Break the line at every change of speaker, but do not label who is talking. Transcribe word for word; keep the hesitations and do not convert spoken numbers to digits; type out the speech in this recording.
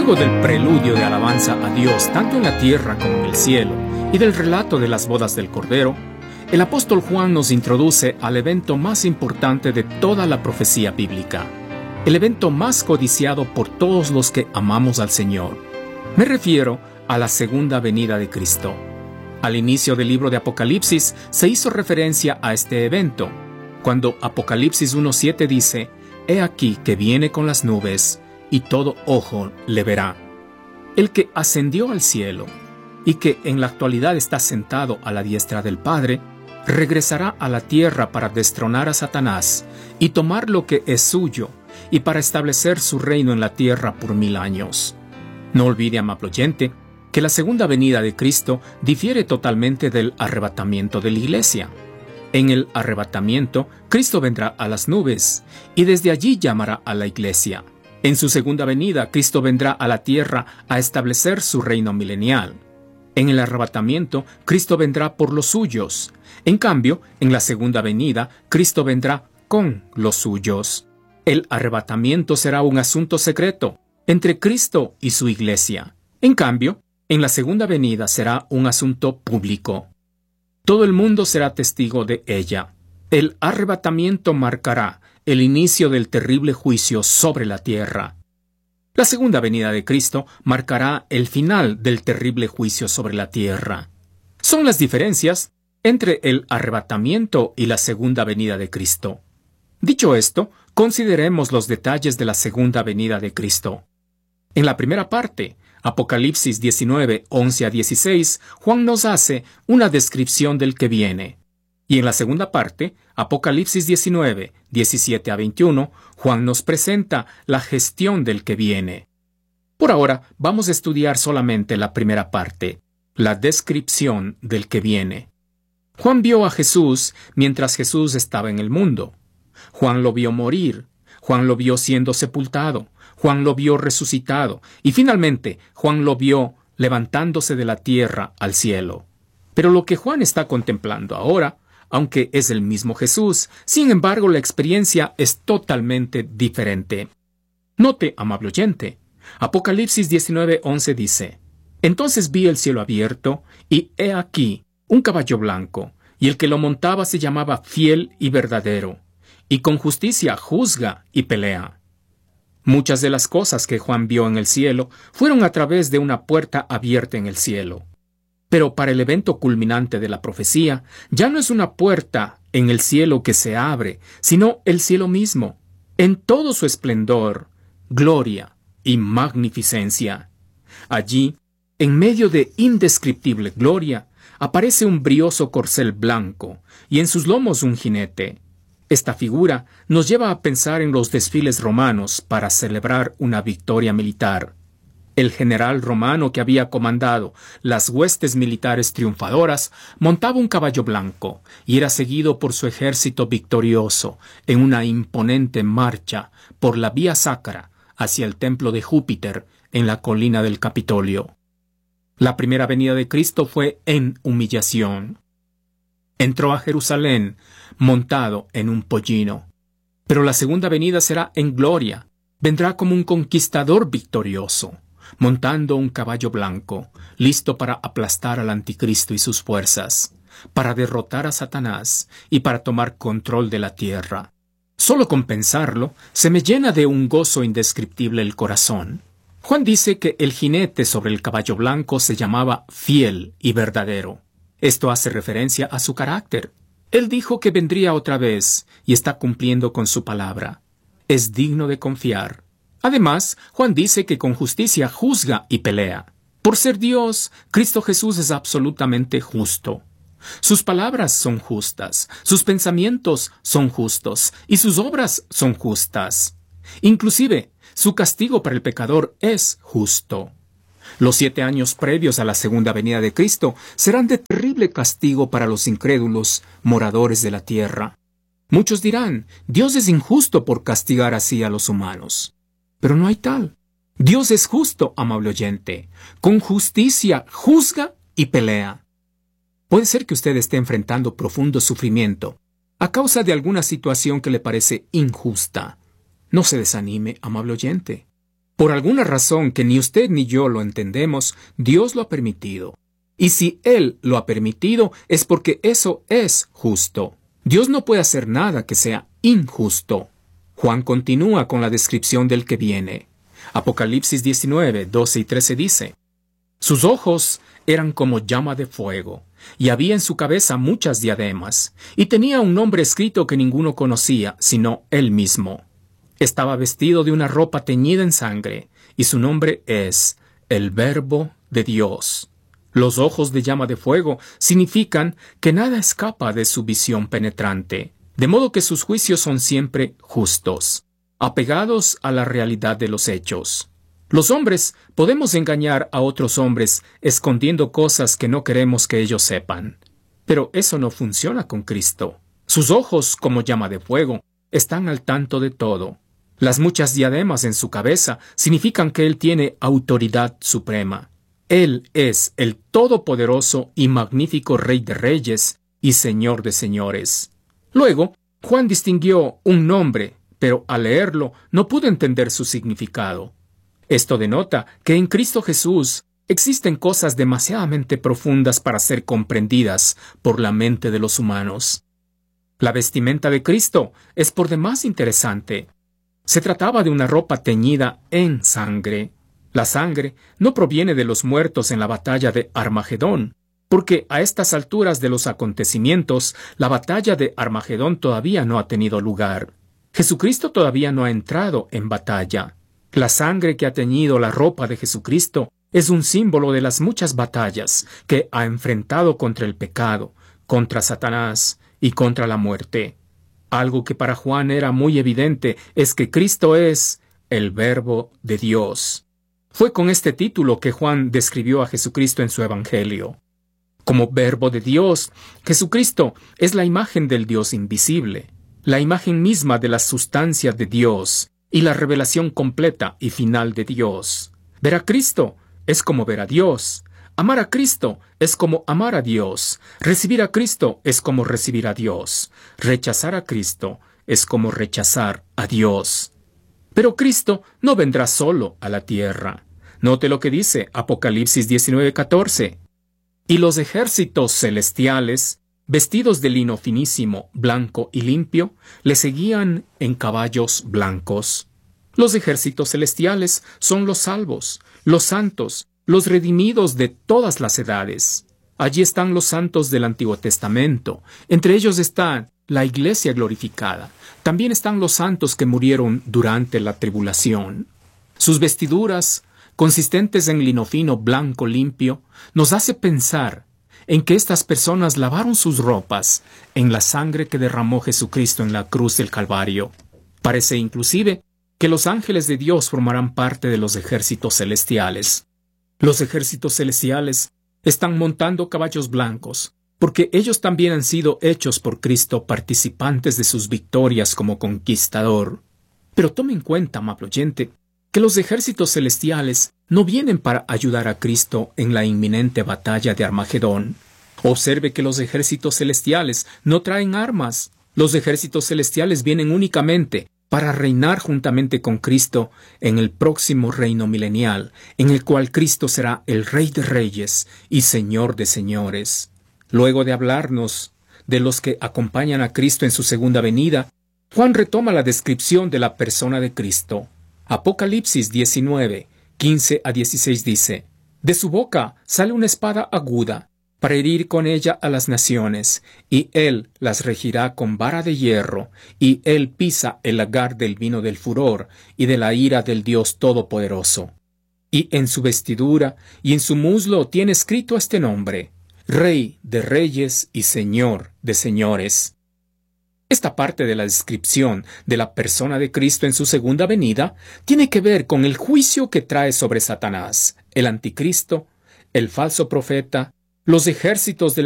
Luego del preludio de alabanza a Dios tanto en la tierra como en el cielo y del relato de las bodas del Cordero, el apóstol Juan nos introduce al evento más importante de toda la profecía bíblica, el evento más codiciado por todos los que amamos al Señor. Me refiero a la segunda venida de Cristo. Al inicio del libro de Apocalipsis se hizo referencia a este evento, cuando Apocalipsis uno siete dice: «He aquí que viene con las nubes, y todo ojo le verá». El que ascendió al cielo, y que en la actualidad está sentado a la diestra del Padre, regresará a la tierra para destronar a Satanás y tomar lo que es suyo, y para establecer su reino en la tierra por mil años. No olvide, amable oyente, que la segunda venida de Cristo difiere totalmente del arrebatamiento de la iglesia. En el arrebatamiento, Cristo vendrá a las nubes, y desde allí llamará a la iglesia. En su segunda venida, Cristo vendrá a la tierra a establecer su reino milenial. En el arrebatamiento, Cristo vendrá por los suyos. En cambio, en la segunda venida, Cristo vendrá con los suyos. El arrebatamiento será un asunto secreto entre Cristo y su iglesia. En cambio, en la segunda venida será un asunto público. Todo el mundo será testigo de ella. El arrebatamiento marcará el inicio del terrible juicio sobre la tierra. La segunda venida de Cristo marcará el final del terrible juicio sobre la tierra. Son las diferencias entre el arrebatamiento y la segunda venida de Cristo. Dicho esto, consideremos los detalles de la segunda venida de Cristo. En la primera parte, Apocalipsis diecinueve, once a dieciséis, Juan nos hace una descripción del que viene. Y en la segunda parte, Apocalipsis diecinueve, diecisiete a veintiuno, Juan nos presenta la gestión del que viene. Por ahora, vamos a estudiar solamente la primera parte, la descripción del que viene. Juan vio a Jesús mientras Jesús estaba en el mundo. Juan lo vio morir. Juan lo vio siendo sepultado. Juan lo vio resucitado. Y finalmente, Juan lo vio levantándose de la tierra al cielo. Pero lo que Juan está contemplando ahora, aunque es el mismo Jesús, sin embargo la experiencia es totalmente diferente. Note, amable oyente, Apocalipsis diecinueve, once dice: «Entonces vi el cielo abierto, y he aquí un caballo blanco, y el que lo montaba se llamaba Fiel y Verdadero, y con justicia juzga y pelea». Muchas de las cosas que Juan vio en el cielo fueron a través de una puerta abierta en el cielo. Pero para el evento culminante de la profecía, ya no es una puerta en el cielo que se abre, sino el cielo mismo, en todo su esplendor, gloria y magnificencia. Allí, en medio de indescriptible gloria, aparece un brioso corcel blanco, y en sus lomos un jinete. Esta figura nos lleva a pensar en los desfiles romanos para celebrar una victoria militar. El general romano que había comandado las huestes militares triunfadoras montaba un caballo blanco y era seguido por su ejército victorioso en una imponente marcha por la Vía Sacra hacia el templo de Júpiter en la colina del Capitolio. La primera venida de Cristo fue en humillación. Entró a Jerusalén montado en un pollino. Pero la segunda venida será en gloria. Vendrá como un conquistador victorioso, montando un caballo blanco, listo para aplastar al anticristo y sus fuerzas, para derrotar a Satanás y para tomar control de la tierra. Solo con pensarlo, se me llena de un gozo indescriptible el corazón. Juan dice que el jinete sobre el caballo blanco se llamaba Fiel y Verdadero. Esto hace referencia a su carácter. Él dijo que vendría otra vez y está cumpliendo con su palabra. Es digno de confiar. Además, Juan dice que con justicia juzga y pelea. Por ser Dios, Cristo Jesús es absolutamente justo. Sus palabras son justas, sus pensamientos son justos y sus obras son justas. Inclusive, su castigo para el pecador es justo. Los siete años previos a la segunda venida de Cristo serán de terrible castigo para los incrédulos moradores de la tierra. Muchos dirán: Dios es injusto por castigar así a los humanos. Pero no hay tal. Dios es justo, amable oyente. Con justicia juzga y pelea. Puede ser que usted esté enfrentando profundo sufrimiento a causa de alguna situación que le parece injusta. No se desanime, amable oyente. Por alguna razón que ni usted ni yo lo entendemos, Dios lo ha permitido. Y si Él lo ha permitido, es porque eso es justo. Dios no puede hacer nada que sea injusto. Juan continúa con la descripción del que viene. Apocalipsis diecinueve, doce y trece dice: Sus ojos eran como llama de fuego, y había en su cabeza muchas diademas, y tenía un nombre escrito que ninguno conocía, sino él mismo. Estaba vestido de una ropa teñida en sangre, y su nombre es el Verbo de Dios. Los ojos de llama de fuego significan que nada escapa de su visión penetrante, de modo que sus juicios son siempre justos, apegados a la realidad de los hechos. Los hombres podemos engañar a otros hombres escondiendo cosas que no queremos que ellos sepan. Pero eso no funciona con Cristo. Sus ojos, como llama de fuego, están al tanto de todo. Las muchas diademas en su cabeza significan que Él tiene autoridad suprema. Él es el todopoderoso y magnífico Rey de Reyes y Señor de Señores. Luego, Juan distinguió un nombre, pero al leerlo no pudo entender su significado. Esto denota que en Cristo Jesús existen cosas demasiadamente profundas para ser comprendidas por la mente de los humanos. La vestimenta de Cristo es por demás interesante. Se trataba de una ropa teñida en sangre. La sangre no proviene de los muertos en la batalla de Armagedón, porque a estas alturas de los acontecimientos, la batalla de Armagedón todavía no ha tenido lugar. Jesucristo todavía no ha entrado en batalla. La sangre que ha teñido la ropa de Jesucristo es un símbolo de las muchas batallas que ha enfrentado contra el pecado, contra Satanás y contra la muerte. Algo que para Juan era muy evidente es que Cristo es el Verbo de Dios. Fue con este título que Juan describió a Jesucristo en su Evangelio. Como Verbo de Dios, Jesucristo es la imagen del Dios invisible, la imagen misma de la sustancia de Dios y la revelación completa y final de Dios. Ver a Cristo es como ver a Dios. Amar a Cristo es como amar a Dios. Recibir a Cristo es como recibir a Dios. Rechazar a Cristo es como rechazar a Dios. Pero Cristo no vendrá solo a la tierra. Note lo que dice Apocalipsis diecinueve, catorce. Y los ejércitos celestiales, vestidos de lino finísimo, blanco y limpio, le seguían en caballos blancos. Los ejércitos celestiales son los salvos, los santos, los redimidos de todas las edades. Allí están los santos del Antiguo Testamento. Entre ellos está la Iglesia glorificada. También están los santos que murieron durante la tribulación. Sus vestiduras, consistentes en lino fino blanco limpio, nos hace pensar en que estas personas lavaron sus ropas en la sangre que derramó Jesucristo en la cruz del Calvario. Parece inclusive que los ángeles de Dios formarán parte de los ejércitos celestiales. Los ejércitos celestiales están montando caballos blancos, porque ellos también han sido hechos por Cristo participantes de sus victorias como conquistador. Pero tome en cuenta, amable oyente, que los ejércitos celestiales no vienen para ayudar a Cristo en la inminente batalla de Armagedón. Observe que los ejércitos celestiales no traen armas. Los ejércitos celestiales vienen únicamente para reinar juntamente con Cristo en el próximo reino milenial, en el cual Cristo será el Rey de Reyes y Señor de Señores. Luego de hablarnos de los que acompañan a Cristo en su segunda venida, Juan retoma la descripción de la persona de Cristo. Apocalipsis diecinueve, quince a dieciséis dice: De su boca sale una espada aguda, para herir con ella a las naciones, y él las regirá con vara de hierro, y él pisa el lagar del vino del furor y de la ira del Dios Todopoderoso. Y en su vestidura y en su muslo tiene escrito este nombre: Rey de Reyes y Señor de Señores. Esta parte de la descripción de la persona de Cristo en su segunda venida tiene que ver con el juicio que trae sobre Satanás, el anticristo, el falso profeta, los ejércitos del